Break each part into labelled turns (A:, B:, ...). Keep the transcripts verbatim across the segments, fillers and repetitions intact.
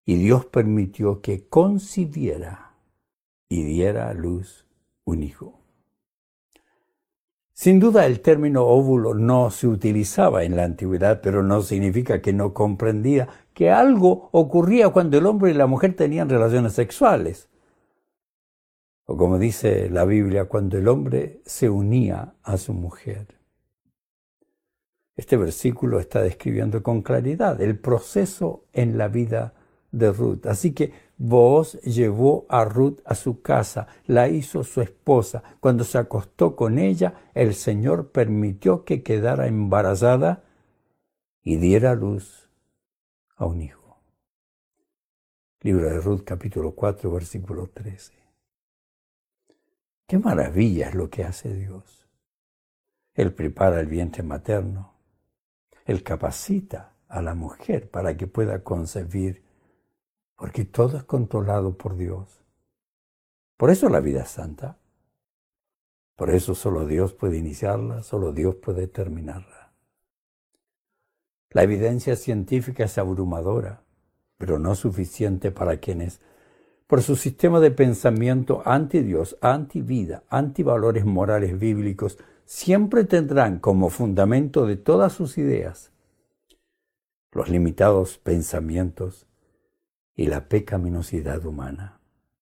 A: y Dios permitió que concibiera y diera a luz un hijo. Sin duda el término óvulo no se utilizaba en la antigüedad, pero no significa que no comprendía que algo ocurría cuando el hombre y la mujer tenían relaciones sexuales. O como dice la Biblia, cuando el hombre se unía a su mujer. Este versículo está describiendo con claridad el proceso en la vida de Ruth. Así que Booz llevó a Ruth a su casa, la hizo su esposa. Cuando se acostó con ella, el Señor permitió que quedara embarazada y diera a luz a un hijo. Libro de Ruth, capítulo cuatro, versículo trece. Qué maravilla es lo que hace Dios. Él prepara el vientre materno. Él capacita a la mujer para que pueda concebir, porque todo es controlado por Dios. Por eso la vida es santa. Por eso solo Dios puede iniciarla, solo Dios puede terminarla. La evidencia científica es abrumadora, pero no suficiente para quienes, por su sistema de pensamiento anti-Dios, anti-vida, anti-valores morales bíblicos, siempre tendrán como fundamento de todas sus ideas los limitados pensamientos y la pecaminosidad humana.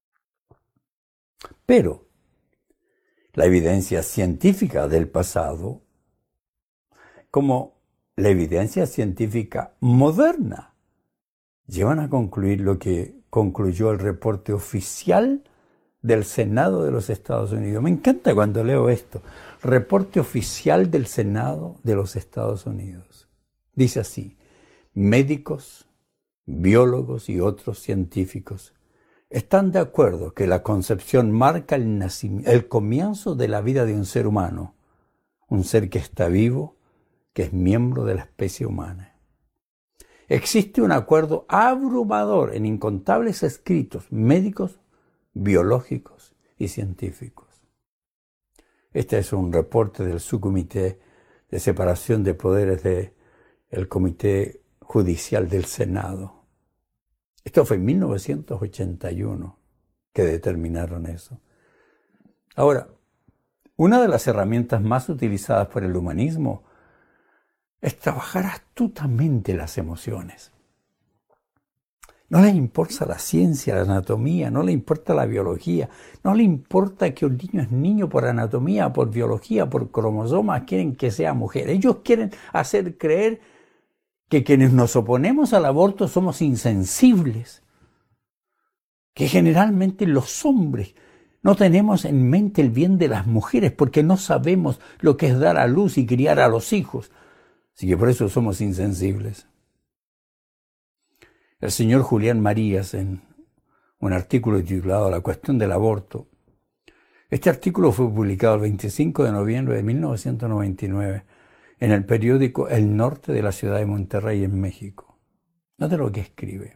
A: Pero la evidencia científica del pasado, como la evidencia científica moderna, llevan a concluir lo que concluyó el reporte oficial del Senado de los Estados Unidos. Me encanta cuando leo esto. Reporte oficial del Senado de los Estados Unidos. Dice así: médicos, biólogos y otros científicos están de acuerdo que la concepción marca el, nacimiento, el comienzo de la vida de un ser humano, un ser que está vivo, que es miembro de la especie humana. Existe un acuerdo abrumador en incontables escritos médicos, biológicos y científicos. Este es un reporte del Subcomité de Separación de Poderes del Comité Judicial del Senado. Esto fue en mil novecientos ochenta y uno que determinaron eso. Ahora, una de las herramientas más utilizadas por el humanismo es trabajar astutamente las emociones. No le importa la ciencia, la anatomía, no le importa la biología, no le importa que un niño es niño por anatomía, por biología, por cromosomas, quieren que sea mujer. Ellos quieren hacer creer que quienes nos oponemos al aborto somos insensibles, que generalmente los hombres no tenemos en mente el bien de las mujeres porque no sabemos lo que es dar a luz y criar a los hijos. Así que por eso somos insensibles. El señor Julián Marías, en un artículo titulado La cuestión del aborto, este artículo fue publicado el veinticinco de noviembre de mil novecientos noventa y nueve en el periódico El Norte de la ciudad de Monterrey, en México. Note lo que escribe.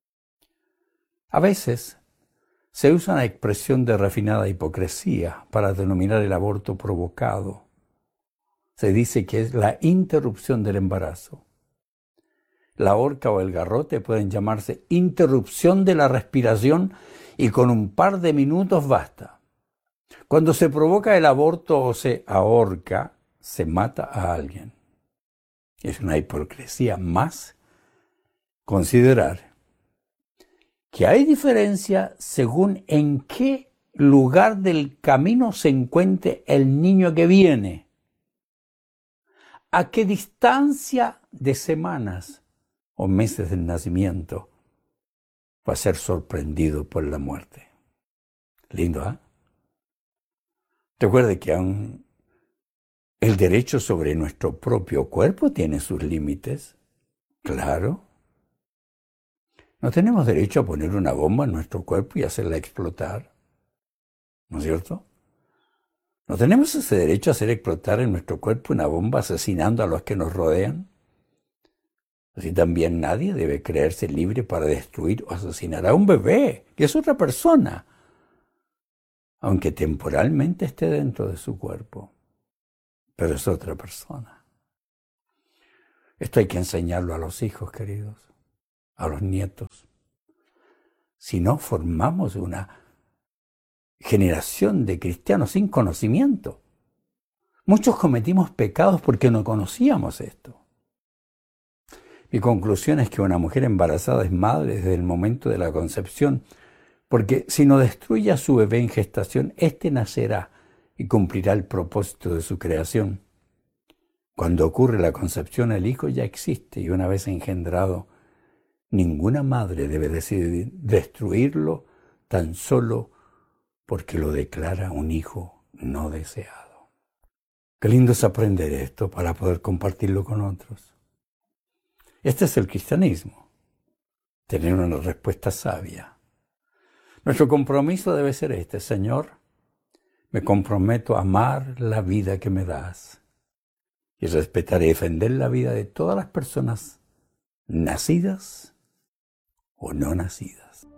A: A veces se usa una expresión de refinada hipocresía para denominar el aborto provocado. Se dice que es la interrupción del embarazo. La horca o el garrote pueden llamarse interrupción de la respiración y con un par de minutos basta. Cuando se provoca el aborto o se ahorca, se mata a alguien. Es una hipocresía más considerar que hay diferencia según en qué lugar del camino se encuentre el niño que viene, a qué distancia de semanas o meses del nacimiento va a ser sorprendido por la muerte. Lindo, ¿ah? ¿eh? Recuerde que aún el derecho sobre nuestro propio cuerpo tiene sus límites. Claro. No tenemos derecho a poner una bomba en nuestro cuerpo y hacerla explotar. ¿No es cierto? No tenemos ese derecho a hacer explotar en nuestro cuerpo una bomba asesinando a los que nos rodean. Así también nadie debe creerse libre para destruir o asesinar a un bebé, que es otra persona, aunque temporalmente esté dentro de su cuerpo, pero es otra persona. Esto hay que enseñarlo a los hijos, queridos, a los nietos. si no formamos una generación de cristianos sin conocimiento. Muchos cometimos pecados porque no conocíamos esto. Mi conclusión es que una mujer embarazada es madre desde el momento de la concepción, porque si no destruye a su bebé en gestación, éste nacerá y cumplirá el propósito de su creación. Cuando ocurre la concepción, el hijo ya existe y una vez engendrado, ninguna madre debe decidir destruirlo tan solo porque lo declara un hijo no deseado. Qué lindo es aprender esto para poder compartirlo con otros. Este es el cristianismo, tener una respuesta sabia. Nuestro compromiso debe ser este: Señor, me comprometo a amar la vida que me das y respetar y defender la vida de todas las personas nacidas o no nacidas.